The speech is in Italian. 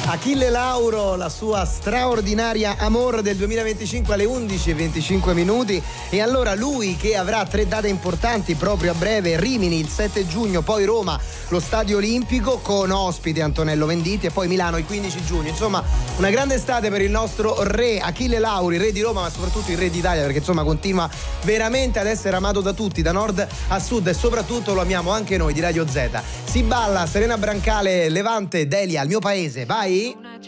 Achille Lauro, la sua straordinaria Amor del 2025 alle 11:25. E allora lui che avrà 3 date importanti proprio a breve: Rimini il 7 giugno, poi Roma, lo Stadio Olimpico con ospite Antonello Venditti, e poi Milano il 15 giugno. Insomma, una grande estate per il nostro re Achille Lauro, il re di Roma, ma soprattutto il re d'Italia, perché insomma continua veramente ad essere amato da tutti, da nord a sud, e soprattutto lo amiamo anche noi di Radio Z. Si balla Serena Brancale, Levante, Delia, il mio paese, vai!